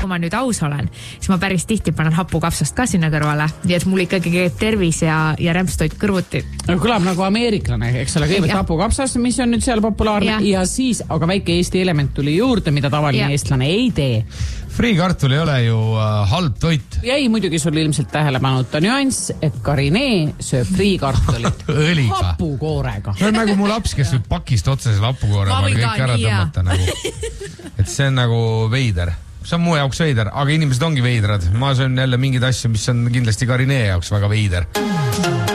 kui ma nüüd aus olen, siis ma päris tihti panen hapukapsast ka sinna kõrvale, nii et mul ikkagi käib tervis ja rämpstoit kõrvuti. Kõlab nagu ameeriklane, eks ole, kõigepealt hapukapsas, mis on nüüd seal populaarne ja siis, aga väike Eesti element tuli juurde, mida tavaline eestlane ei tee. Friikartul ei ole ju halb toit. Jäi muidugi sul ilmselt tähelepanuta nüanss, et Karine sööb friikartulit hapukoorega. See on nagu mu laps, kes võib pakist otsa selle hapukoorega kõik ära tõmmata nagu. Et see on nagu veider. See on mu jaoks veider, aga inimesed ongi veidrad. Ma söön jälle mingeid asju, mis on kindlasti Karine jaoks väga veider.